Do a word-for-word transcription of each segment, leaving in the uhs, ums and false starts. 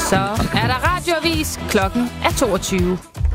så er der radioavis. Klokken er toogtyve.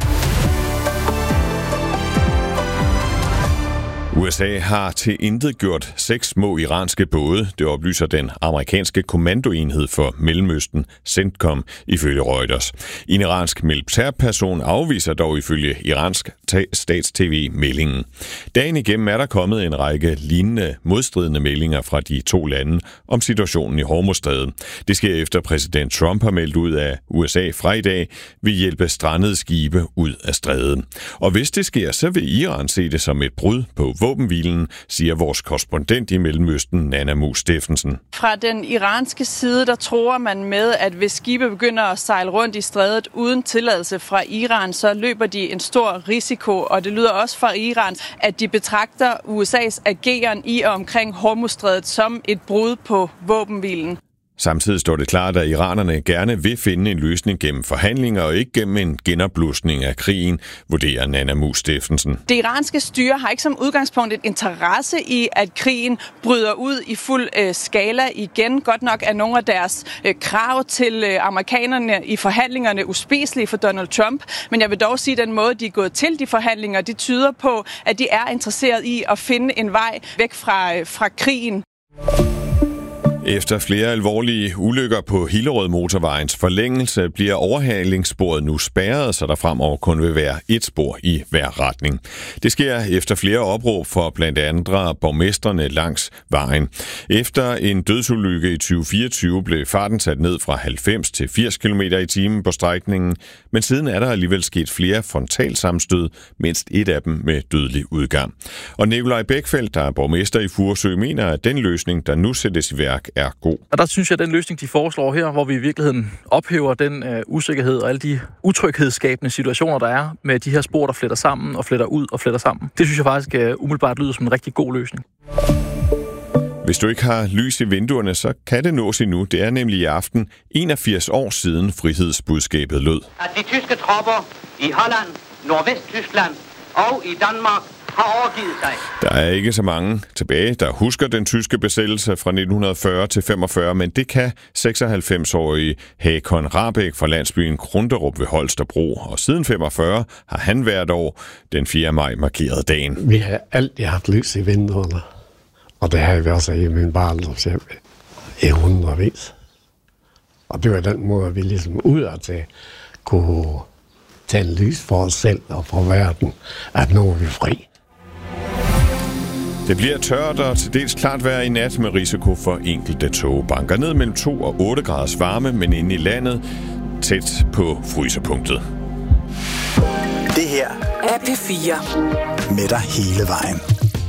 U S A har tilintetgjort seks små iranske både, det oplyser den amerikanske kommandoenhed for Mellemøsten, CENTCOM, ifølge Reuters. En iransk militærperson afviser dog ifølge iransk stats-tv meldingen. Dagen igennem er der kommet en række lignende modstridende meldinger fra de to lande om situationen i Hormuzstrædet. Det sker efter præsident Trump har meldt ud af U S A fra i dag vil hjælpe strandede skibe ud af strædet. Og hvis det sker, så vil Iran se det som et brud på våbenhvilen, siger vores korrespondent i Mellemøsten, Nanna Mus Steffensen. Fra den iranske side, der tror man med, at hvis skibe begynder at sejle rundt i strædet uden tilladelse fra Iran, så løber de en stor risiko. Og det lyder også fra Iran, at de betragter U S A's ageren i og omkring Hormuzstrædet som et brud på våbenhvilen. Samtidig står det klart, at iranerne gerne vil finde en løsning gennem forhandlinger og ikke gennem en genopblusning af krigen, vurderer Nanna Mus Steffensen. Det iranske styre har ikke som udgangspunkt et interesse i, at krigen bryder ud i fuld øh, skala igen. Godt nok er nogle af deres øh, krav til øh, amerikanerne i forhandlingerne uspiselige for Donald Trump, men jeg vil dog sige, at den måde, de er gået til de forhandlinger, det tyder på, at de er interesseret i at finde en vej væk fra, øh, fra krigen. Efter flere alvorlige ulykker på Hillerød-motorvejens forlængelse bliver overhalingssporet nu spærret, så der fremover kun vil være et spor i hver retning. Det sker efter flere opråb for blandt andre borgmestrene langs vejen. Efter en dødsulykke i tyve fireogtyve blev farten sat ned fra halvfems til firs kilometer i timen på strækningen, men siden er der alligevel sket flere frontalsammenstød, mindst et af dem med dødelig udgang. Og Nikolaj Bækfeldt, der er borgmester i Furesø, mener, at den løsning, der nu sættes i værk, er god. Og der synes jeg, at den løsning, de foreslår her, hvor vi i virkeligheden ophæver den øh, usikkerhed og alle de utryghedsskabende situationer, der er med de her spor, der fletter sammen og fletter ud og fletter sammen. Det synes jeg faktisk øh, umiddelbart lyder som en rigtig god løsning. Hvis du ikke har lys i vinduerne, så kan det nås endnu. Det er nemlig i aften enogfirs år siden frihedsbudskabet lød. At de tyske tropper i Holland, Nordvesttyskland og i Danmark har overgivet sig. Der er ikke så mange tilbage, der husker den tyske besættelse fra nitten fyrre til femogfyrre, men det kan seksoghalvfems-årige Hakon Rahbek fra landsbyen Krunderup ved Holstebro. Og siden femogfyrre har han hvert år den fjerde maj markeret dagen. Vi har altid haft lys i vinduerne, og det har vi også i min barndomshjem i hundredvis. Og det var den måde, vi ligesom udad til kunne tænde lys for os selv og for verden, at nu er vi fri. Det bliver tørt og til dels klart vejr i nat med risiko for enkelte tågebanker. Ned mellem to og otte graders varme, men inde i landet tæt på frysepunktet. Det her er P fire. Med dig hele vejen.